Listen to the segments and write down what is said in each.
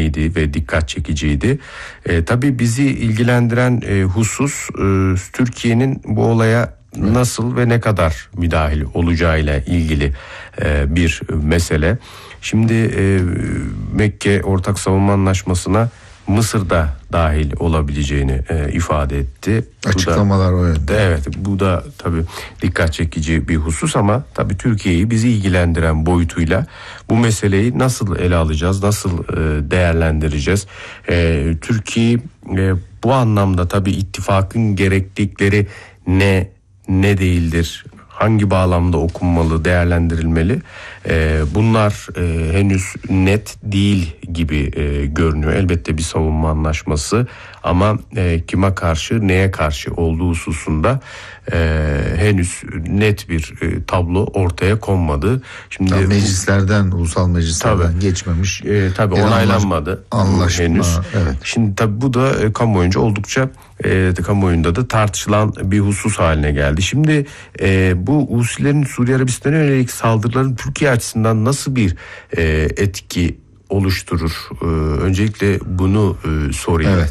önemliydi ve dikkat çekiciydi. Tabii bizi ilgilendiren husus Türkiye'nin bu olaya nasıl ve ne kadar müdahil olacağıyla ilgili bir mesele. Şimdi Mekke Ortak Savunma Anlaşması'na Mısır da dahil olabileceğini ifade etti. Açıklamalar o yönde. Evet, bu da tabii dikkat çekici bir husus ama tabii Türkiye'yi bizi ilgilendiren boyutuyla bu meseleyi nasıl ele alacağız, nasıl değerlendireceğiz? Türkiye bu anlamda tabii ittifakın gereklilikleri ne değildir? Hangi bağlamda okunmalı, değerlendirilmeli? Bunlar henüz net değil gibi görünüyor. Elbette bir savunma anlaşması ama kime karşı, neye karşı olduğu hususunda henüz net bir tablo ortaya konmadı. Şimdi meclislerden, ulusal meclislerden geçmemiş. Tabii onaylanmadı henüz. Evet. Şimdi tabii bu da kamuoyunca oldukça kamuoyunda da tartışılan bir husus haline geldi. Şimdi bu Husilerin Suriye Arabistan'a yönelik saldırıların Türkiye açısından nasıl bir etki oluşturur? Öncelikle bunu sorayım. Evet.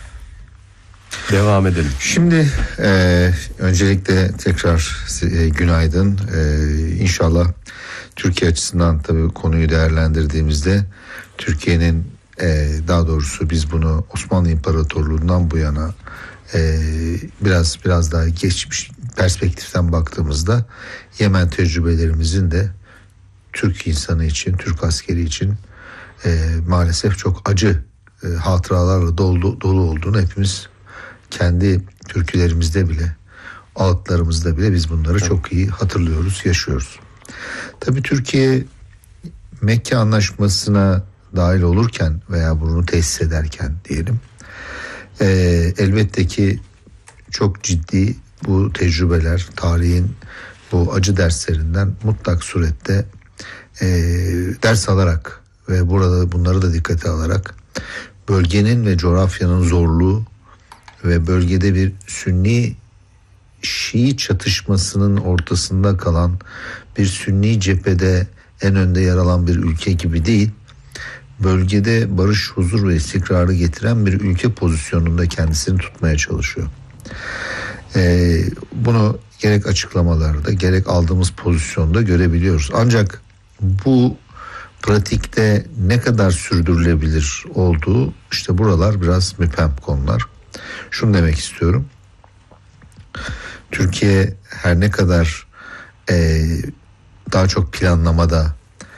Devam edelim. Şimdi öncelikle tekrar günaydın. İnşallah Türkiye açısından tabii konuyu değerlendirdiğimizde Türkiye'nin daha doğrusu biz bunu Osmanlı İmparatorluğu'ndan bu yana biraz daha geçmiş perspektiften baktığımızda Yemen tecrübelerimizin de Türk insanı için, Türk askeri için maalesef çok acı hatıralarla dolu olduğunu hepimiz kendi türkülerimizde bile, ağıtlarımızda bile biz bunları çok iyi hatırlıyoruz, yaşıyoruz. Tabii Türkiye Mekke Anlaşması'na dahil olurken veya bunu tesis ederken diyelim, elbette ki çok ciddi bu tecrübeler, tarihin bu acı derslerinden mutlak surette ders alarak ve burada bunları da dikkate alarak bölgenin ve coğrafyanın zorluğu ve bölgede bir Sünni Şii çatışmasının ortasında kalan bir Sünni cephede en önde yer alan bir ülke gibi değil, bölgede barış, huzur ve istikrarı getiren bir ülke pozisyonunda kendisini tutmaya çalışıyor. Bunu gerek açıklamalarda gerek aldığımız pozisyonda görebiliyoruz. Ancak bu pratikte ne kadar sürdürülebilir olduğu, işte buralar biraz müphem konular. Şunu demek istiyorum. Türkiye her ne kadar daha çok planlamada,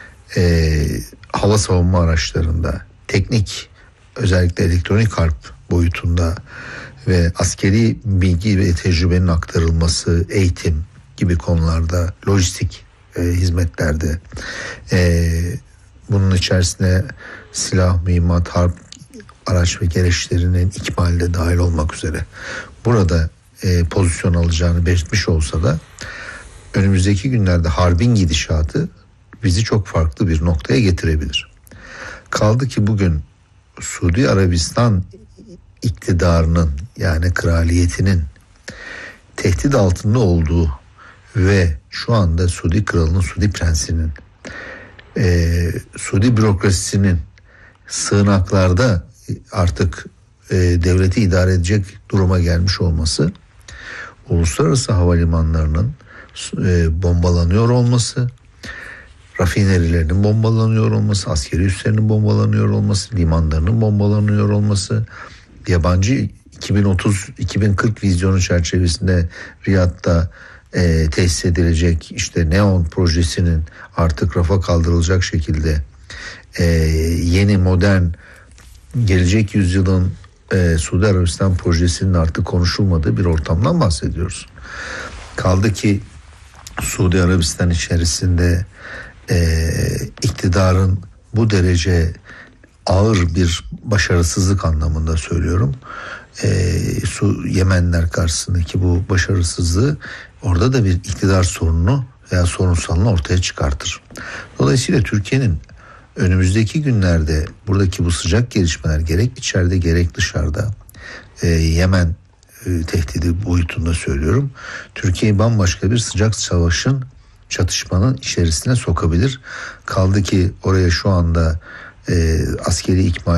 hava savunma araçlarında, teknik, özellikle elektronik harp boyutunda ve askeri bilgi ve tecrübenin aktarılması, eğitim gibi konularda, lojistik hizmetlerde, bunun içerisine silah, mühimmat, harp araç ve gereçlerinin ikmalde dahil olmak üzere burada pozisyon alacağını belirtmiş olsa da önümüzdeki günlerde harbin gidişatı bizi çok farklı bir noktaya getirebilir. Kaldı ki bugün Suudi Arabistan iktidarının, yani kraliyetinin tehdit altında olduğu ve şu anda Suudi kralının, Suudi prensinin, Suudi bürokrasisinin sığınaklarda artık devleti idare edecek duruma gelmiş olması, uluslararası havalimanlarının bombalanıyor olması, rafinerilerinin bombalanıyor olması, askeri üslerinin bombalanıyor olması, limanlarının bombalanıyor olması, yabancı 2030-2040 vizyonu çerçevesinde Riyad'da tesis edilecek işte Neon projesinin artık rafa kaldırılacak şekilde yeni modern gelecek yüzyılın Suudi Arabistan projesinin artık konuşulmadığı bir ortamdan bahsediyoruz. Kaldı ki Suudi Arabistan içerisinde iktidarın bu derece ağır bir başarısızlık anlamında söylüyorum. Yemenler karşısındaki bu başarısızlığı orada da bir iktidar sorununu veya sorunsalını ortaya çıkartır. Dolayısıyla Türkiye'nin önümüzdeki günlerde buradaki bu sıcak gelişmeler gerek içeride gerek dışarıda Yemen tehdidi boyutunda söylüyorum, Türkiye'yi bambaşka bir sıcak savaşın, çatışmanın içerisine sokabilir. Kaldı ki oraya şu anda askeri ikmal